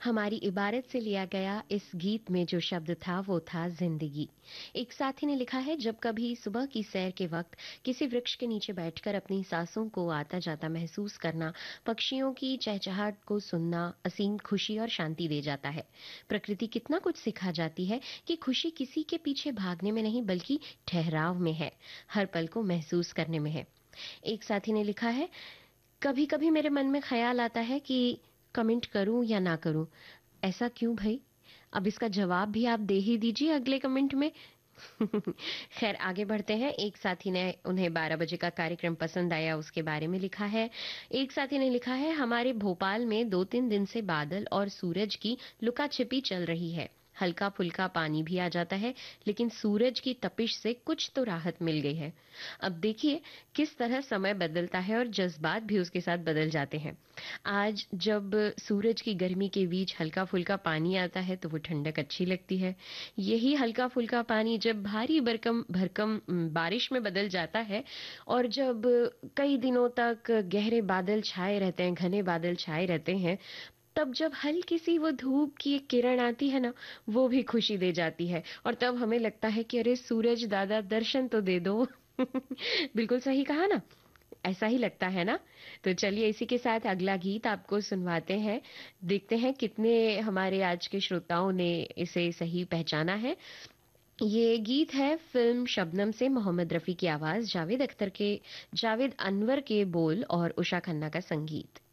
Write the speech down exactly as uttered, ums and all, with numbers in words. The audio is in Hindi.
हमारी इबारत से लिया गया इस गीत में जो शब्द था वो था जिंदगी। एक साथी ने लिखा है, जब कभी सुबह की सैर के वक्त किसी वृक्ष के नीचे बैठकर अपनी सांसों को आता जाता महसूस करना, पक्षियों की चहचहाट को सुनना असीम खुशी और शांति दे जाता है। प्रकृति कितना कुछ सिखा जाती है कि खुशी किसी के पीछे भागने में नहीं बल्कि ठहराव में है, हर पल को महसूस करने में है। एक साथी ने लिखा है, कभी कभी मेरे मन में ख्याल आता है कि कमेंट करूं या ना करूं। ऐसा क्यों भाई? अब इसका जवाब भी आप दे ही दीजिए अगले कमेंट में। खैर, आगे बढ़ते हैं। एक साथी ने उन्हें बारह बजे का कार्यक्रम पसंद आया, उसके बारे में लिखा है। एक साथी ने लिखा है, हमारे भोपाल में दो तीन दिन से बादल और सूरज की लुका छिपी चल रही है। हल्का फुल्का पानी भी आ जाता है, लेकिन सूरज की तपिश से कुछ तो राहत मिल गई है। अब देखिए किस तरह समय बदलता है और जज्बात भी उसके साथ बदल जाते हैं। आज जब सूरज की गर्मी के बीच हल्का फुल्का पानी आता है तो वो ठंडक अच्छी लगती है। यही हल्का फुल्का पानी जब भारी भरकम भरकम उम, बारिश में बदल जाता है और जब कई दिनों तक गहरे बादल छाए रहते हैं, घने बादल छाए रहते हैं, तब जब हल्की सी वो धूप की एक किरण आती है ना, वो भी खुशी दे जाती है। और तब हमें लगता है कि अरे सूरज दादा दर्शन तो दे दो। बिल्कुल सही कहा ना? ऐसा ही लगता है ना? तो चलिए इसी के साथ अगला गीत आपको सुनवाते हैं। देखते हैं कितने हमारे आज के श्रोताओं ने इसे सही पहचाना है। ये गीत है फिल्म शबनम से, मोहम्मद रफी की आवाज, जावेद अख्तर के जावेद अनवर के बोल और उषा खन्ना का संगीत।